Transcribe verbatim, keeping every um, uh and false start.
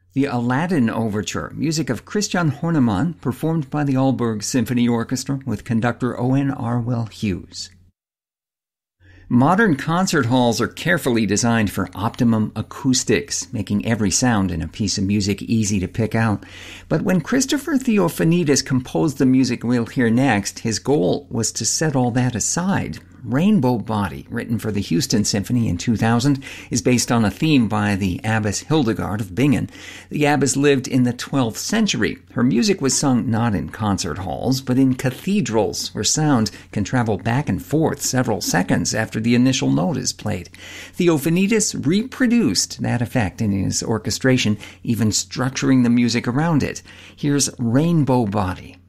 The Aladdin Overture, music of Christian Horneman, performed by the Aalborg Symphony Orchestra with conductor Owen Arwell Hughes. Modern concert halls are carefully designed for optimum acoustics, making every sound in a piece of music easy to pick out. But when Christopher Theofanidis composed the music we'll hear next, his goal was to set all that aside. Rainbow Body, written for the Houston Symphony in two thousand, is based on a theme by the abbess Hildegard of Bingen. The abbess lived in the twelfth century. Her music was sung not in concert halls, but in cathedrals, where sound can travel back and forth several seconds after the initial note is played. Theofanidis reproduced that effect in his orchestration, even structuring the music around it. Here's Rainbow Body.